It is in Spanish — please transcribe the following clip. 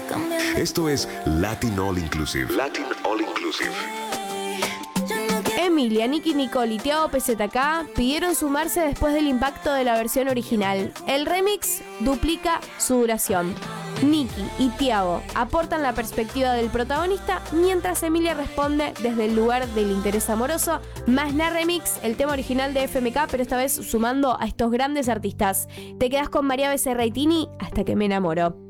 Esto es Latin All Inclusive. Latin All Inclusive. Emilia, Nicky Nicole y Tiago PZK pidieron sumarse después del impacto de la versión original. El remix duplica su duración. Nicky y Tiago aportan la perspectiva del protagonista, mientras Emilia responde desde el lugar del interés amoroso. Masna Remix, el tema original de FMK, pero esta vez sumando a estos grandes artistas. Te quedás con María Becerra y Tini, Hasta que me enamoro.